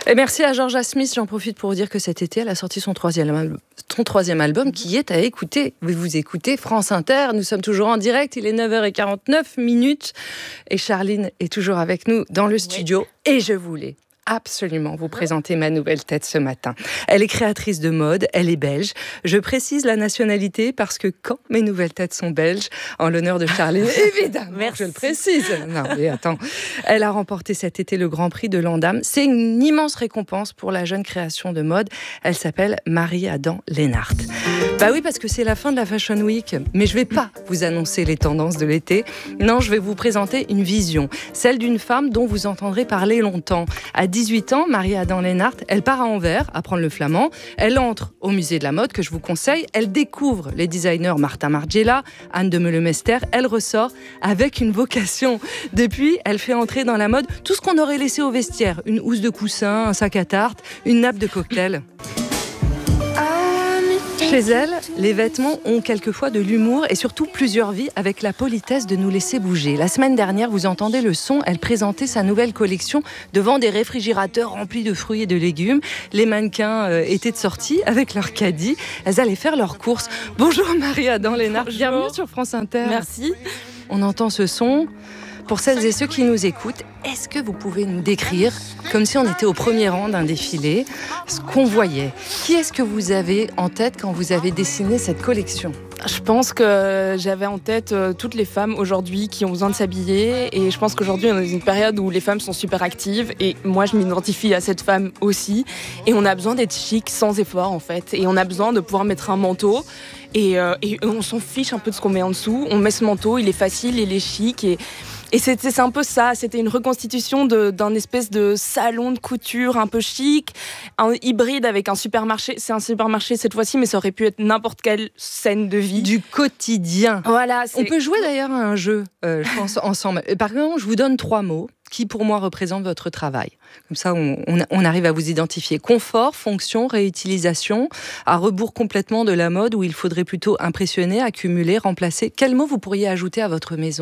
Et merci à Georgia Smith. J'en profite pour vous dire que cet été, elle a sorti son troisième album qui est à écouter. Vous écoutez France Inter. Nous sommes toujours en direct. Il est 9h49 et Charline est toujours avec nous dans le studio. Oui. Et je voulais absolument vous présenter ma nouvelle tête ce matin. Elle est créatrice de mode, elle est belge. Je précise la nationalité parce que quand mes nouvelles têtes sont belges, en l'honneur de Charline, évidemment, merci. Je le précise. Non mais attends, elle a remporté cet été le Grand Prix de Landam. C'est une immense récompense pour la jeune création de mode. Elle s'appelle Marie-Adam Leenaert. Bah oui, parce que c'est la fin de la Fashion Week, mais je vais pas vous annoncer les tendances de l'été. Non, je vais vous présenter une vision, celle d'une femme dont vous entendrez parler longtemps. À 18 ans, Marie-Adam Leenaert, elle part à Anvers apprendre le flamand. Elle entre au musée de la mode que je vous conseille. Elle découvre les designers Martin Margiela, Anne de Meulemester. Elle ressort avec une vocation. Depuis, elle fait entrer dans la mode tout ce qu'on aurait laissé au vestiaire. Une housse de coussin, un sac à tarte, une nappe de cocktail. Chez elle, les vêtements ont quelquefois de l'humour et surtout plusieurs vies avec la politesse de nous laisser bouger. La semaine dernière, vous entendez le son, elle présentait sa nouvelle collection devant des réfrigérateurs remplis de fruits et de légumes. Les mannequins étaient de sortie avec leur caddie. Elles allaient faire leurs courses. Bonjour Marie-Adam Leenaert, bienvenue sur France Inter. Merci. On entend ce son. Pour celles et ceux qui nous écoutent, est-ce que vous pouvez nous décrire, comme si on était au premier rang d'un défilé, ce qu'on voyait ? Qui est-ce que vous avez en tête quand vous avez dessiné cette collection ? Je pense que j'avais en tête toutes les femmes aujourd'hui qui ont besoin de s'habiller, et je pense qu'aujourd'hui on est dans une période où les femmes sont super actives, et moi je m'identifie à cette femme aussi, et on a besoin d'être chic sans effort en fait, et on a besoin de pouvoir mettre un manteau, et on s'en fiche un peu de ce qu'on met en dessous, on met ce manteau, il est facile, il est chic, et c'est un peu ça, c'était une reconstitution d'un espèce de salon de couture un peu chic, un hybride avec un supermarché. C'est un supermarché cette fois-ci, mais ça aurait pu être n'importe quelle scène de vie. Du quotidien. Voilà. On peut jouer d'ailleurs à un jeu, je pense, ensemble. Par exemple, je vous donne 3 mots qui, pour moi, représentent votre travail. Comme ça, on arrive à vous identifier. Confort, fonction, réutilisation, à rebours complètement de la mode où il faudrait plutôt impressionner, accumuler, remplacer. Quel mot vous pourriez ajouter à votre maison ?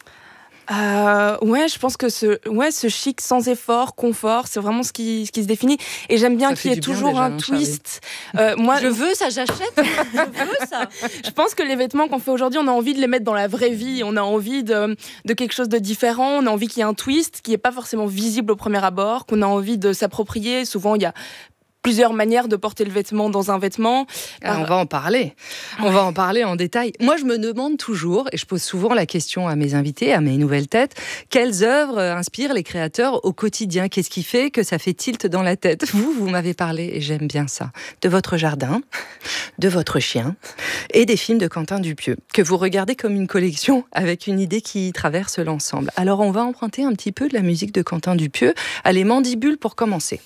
Je pense que ce chic sans effort, confort, c'est vraiment ce qui se définit. Et j'aime bien qu'il y ait toujours un twist. Moi, je veux ça, j'achète. Je veux ça. Je pense que les vêtements qu'on fait aujourd'hui, on a envie de les mettre dans la vraie vie. On a envie de quelque chose de différent. On a envie qu'il y ait un twist qui n'est pas forcément visible au premier abord, qu'on a envie de s'approprier. Souvent, il y a plusieurs manières de porter le vêtement dans un vêtement. On va en parler. On va en parler en détail. Moi, je me demande toujours, et je pose souvent la question à mes invités, à mes nouvelles têtes, quelles œuvres inspirent les créateurs au quotidien ? Qu'est-ce qui fait que ça fait tilt dans la tête ? Vous m'avez parlé, et j'aime bien ça, de votre jardin, de votre chien, et des films de Quentin Dupieux, que vous regardez comme une collection avec une idée qui traverse l'ensemble. Alors, on va emprunter un petit peu de la musique de Quentin Dupieux. Allez, Mandibule pour commencer.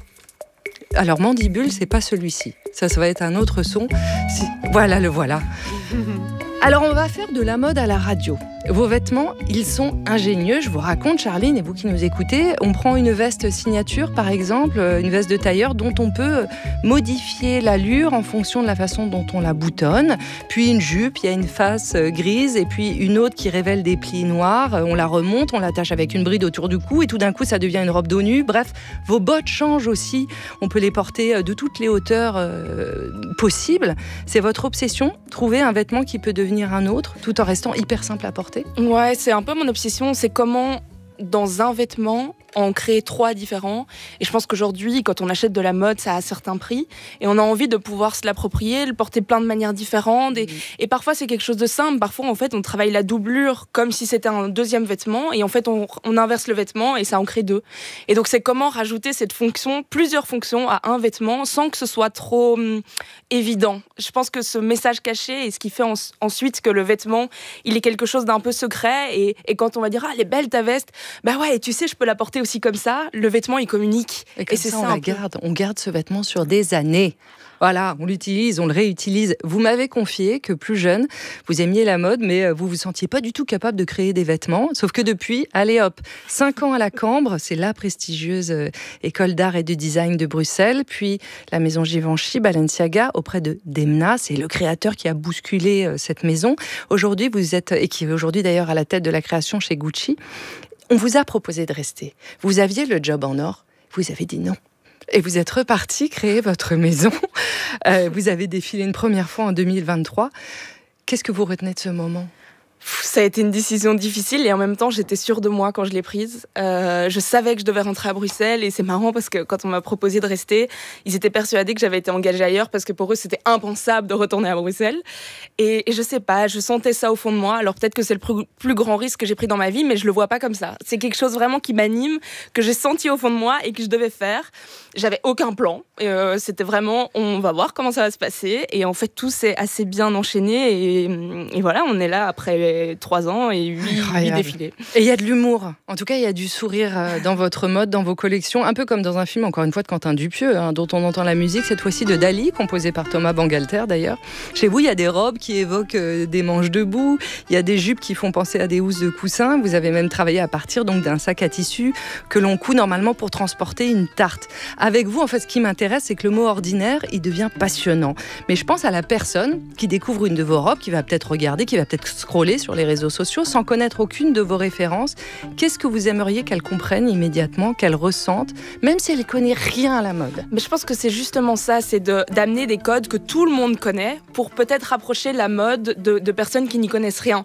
Alors, Mandibule, c'est pas celui-ci. Ça va être un autre son. Voilà, le voilà. Alors, on va faire de la mode à la radio. Vos vêtements, ils sont ingénieux. Je vous raconte, Charline, et vous qui nous écoutez, on prend une veste signature, par exemple, une veste de tailleur dont on peut modifier l'allure en fonction de la façon dont on la boutonne. Puis une jupe, il y a une face grise, et puis une autre qui révèle des plis noirs. On la remonte, on l'attache avec une bride autour du cou, et tout d'un coup, ça devient une robe dos nu. Bref, vos bottes changent aussi. On peut les porter de toutes les hauteurs possibles. C'est votre obsession, trouver un vêtement qui peut devenir un autre, tout en restant hyper simple à porter. Ouais, c'est un peu mon obsession, c'est comment dans un vêtement en créer 3 différents. Et je pense qu'aujourd'hui, quand on achète de la mode, ça a un certain prix. Et on a envie de pouvoir se l'approprier, le porter plein de manières différentes. Et parfois, c'est quelque chose de simple. Parfois, en fait, on travaille la doublure comme si c'était un deuxième vêtement. Et en fait, on inverse le vêtement et ça en crée 2. Et donc, c'est comment rajouter cette fonction, plusieurs fonctions à un vêtement sans que ce soit trop évident. Je pense que ce message caché est ce qui fait ensuite que le vêtement, il est quelque chose d'un peu secret. Et quand on va dire, ah, elle est belle ta veste, bah ouais, et tu sais, je peux la porter aussi comme ça, le vêtement il communique. Et c'est ça, on garde ce vêtement sur des années. Voilà, on l'utilise, on le réutilise. Vous m'avez confié que plus jeune, vous aimiez la mode, mais vous vous sentiez pas du tout capable de créer des vêtements. Sauf que depuis, allez hop, 5 ans à la Cambre, c'est la prestigieuse école d'art et de design de Bruxelles, puis la maison Givenchy, Balenciaga, auprès de Demna, c'est le créateur qui a bousculé cette maison. Aujourd'hui, vous êtes, et qui est aujourd'hui d'ailleurs à la tête de la création chez Gucci, on vous a proposé de rester. Vous aviez le job en or, vous avez dit non. Et vous êtes reparti créer votre maison. Vous avez défilé une première fois en 2023. Qu'est-ce que vous retenez de ce moment ? Ça a été une décision difficile et en même temps j'étais sûre de moi quand je l'ai prise. Je savais que je devais rentrer à Bruxelles et c'est marrant parce que quand on m'a proposé de rester, ils étaient persuadés que j'avais été engagée ailleurs parce que pour eux c'était impensable de retourner à Bruxelles. Et je sais pas, je sentais ça au fond de moi. Alors peut-être que c'est le plus grand risque que j'ai pris dans ma vie, mais je le vois pas comme ça. C'est quelque chose vraiment qui m'anime, que j'ai senti au fond de moi et que je devais faire. J'avais aucun plan. C'était vraiment, on va voir comment ça va se passer. Et en fait tout s'est assez bien enchaîné et voilà, on est là après 3 ans et 8 défilés. Et il y a de l'humour. En tout cas, il y a du sourire dans votre mode, dans vos collections. Un peu comme dans un film, encore une fois, de Quentin Dupieux, dont on entend la musique, cette fois-ci de Dali, composé par Thomas Bangalter d'ailleurs. Chez vous, il y a des robes qui évoquent des manches debout. Il y a des jupes qui font penser à des housses de coussin. Vous avez même travaillé à partir donc, d'un sac à tissu que l'on coud normalement pour transporter une tarte. Avec vous, en fait, ce qui m'intéresse, c'est que le mot ordinaire, il devient passionnant. Mais je pense à la personne qui découvre une de vos robes, qui va peut-être regarder, qui va peut-être scroller sur les réseaux sociaux sans connaître aucune de vos références. Qu'est-ce que vous aimeriez qu'elle comprenne immédiatement, qu'elle ressente, même si elle ne connaît rien à la mode ? Mais je pense que c'est justement ça, c'est d'amener des codes que tout le monde connaît pour peut-être rapprocher la mode de personnes qui n'y connaissent rien.